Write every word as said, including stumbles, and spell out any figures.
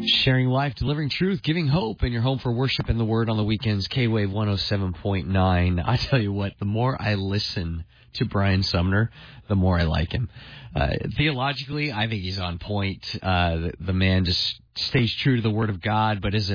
Sharing life, delivering truth, giving hope, and your home for worship and the word on the weekends, K-Wave one oh seven point nine. I tell you what, the more I listen to Brian Sumner, the more I like him. Uh, theologically, I think he's on point. Uh, the, the man just stays true to the Word of God, but as